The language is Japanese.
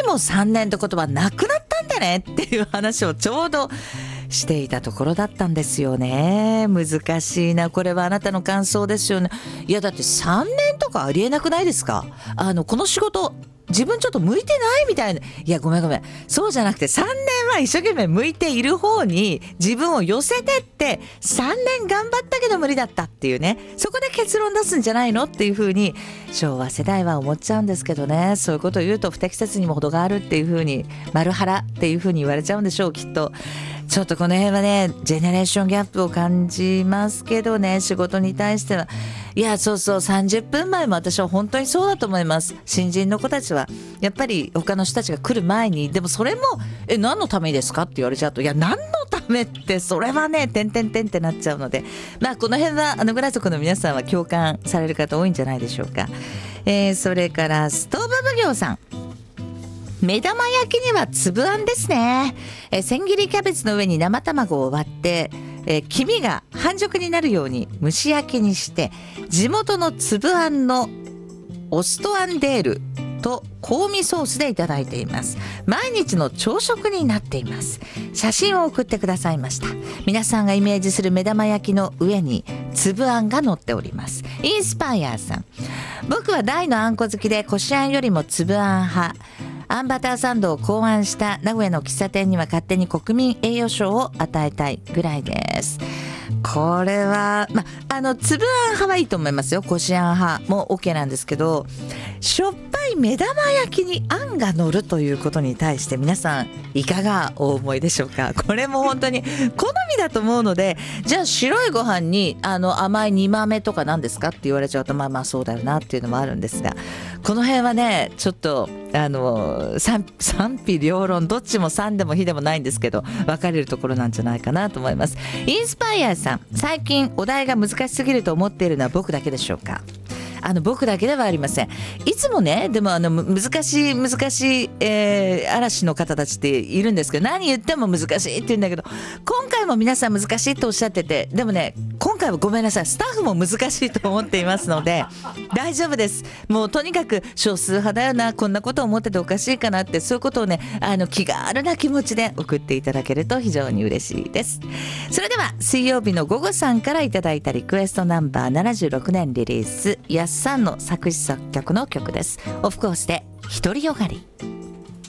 も3年って言葉なくなったんだねっていう話をちょうどしていたところだったんですよね。難しいな。これはあなたの感想ですよね。いやだって3年とかありえなくないですか。この仕事自分ちょっと向いてないみたいな。いやごめん、そうじゃなくて3年は一生懸命向いている方に自分を寄せてって、3年頑張ったけど無理だったっていうね、そこで結論出すんじゃないのっていう風に昭和世代は思っちゃうんですけどね。そういうことを言うと不適切にも程があるっていう風に、丸腹っていう風に言われちゃうんでしょう、きっと。ちょっとこの辺はね、ジェネレーションギャップを感じますけどね、仕事に対しては。いやそう30分前も私は本当にそうだと思います。新人の子たちはやっぱり他の人たちが来る前に、でもそれも何のためにですかって言われちゃうと、いや何のためってそれはねってなっちゃうので、この辺はご来族の皆さんは共感される方多いんじゃないでしょうか。それからストーブ奉行さん、目玉焼きには粒あんですね。千切りキャベツの上に生卵を割って、黄身が半熟になるように蒸し焼きにして、地元の粒あんのオストアンデールと香味ソースでいただいています。毎日の朝食になっています。写真を送ってくださいました。皆さんがイメージする目玉焼きの上に粒あんが乗っております。インスパイアさん、僕は大のあんこ好きで、こしあんよりも粒あん派。あんバターサンドを考案した名古屋の喫茶店には勝手に国民栄誉賞を与えたいぐらいです。これは粒あん派はいいと思いますよ。こしあん派も OK なんですけど、しょっぱい目玉焼きにあんが乗るということに対して皆さんいかがお思いでしょうか。これも本当に好みだと思うので、じゃあ白いご飯に甘い煮豆とか何ですかって言われちゃうと、そうだよなっていうのもあるんですが、この辺はねちょっと賛否両論、どっちも賛でも非でもないんですけど、分かれるところなんじゃないかなと思います。インスパイアさん、最近お題が難しすぎると思っているのは僕だけでしょうか。僕だけではありません。いつもね、でも難しい、嵐の方たちっているんですけど、何言っても難しいって言うんだけど、今回も皆さん難しいとおっしゃってて、でもね今回はごめんなさい、スタッフも難しいと思っていますので大丈夫です。もうとにかく少数派だよな、こんなこと思ってておかしいかなって、そういうことをね気軽な気持ちで送っていただけると非常に嬉しいです。それでは水曜日の午後さんからいただいたリクエストナンバー、76年リリース、やっさんの作詞作曲の曲です。オフコースで独りよがり。